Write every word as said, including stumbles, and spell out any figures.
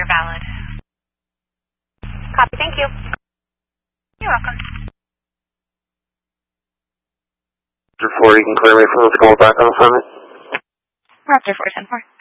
you're valid. Copy, thank you. You're welcome. After four, you can clear me from the call back on assignment. Raptor four ten four.